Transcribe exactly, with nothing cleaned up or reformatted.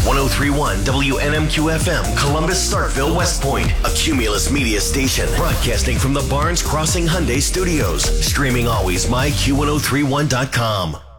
one oh three point one W N M Q F M, Columbus, Starkville, West Point, a Cumulus media station. Broadcasting from the Barnes Crossing Hyundai Studios. Streaming always, my Q ten thirty-one dot com.